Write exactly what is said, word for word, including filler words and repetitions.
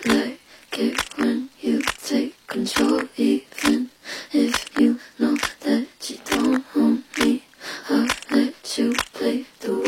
like it when you take control, even if you know that you don't own me. I'll let you play the